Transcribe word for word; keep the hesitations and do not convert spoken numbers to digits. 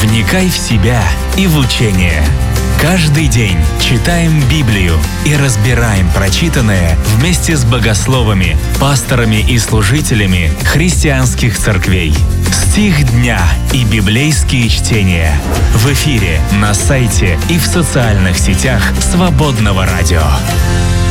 Вникай в себя и в учение. Каждый день читаем Библию и разбираем прочитанное вместе с богословами, пасторами и служителями христианских церквей. Стих дня и библейские чтения в эфире, на сайте и в социальных сетях Свободного радио.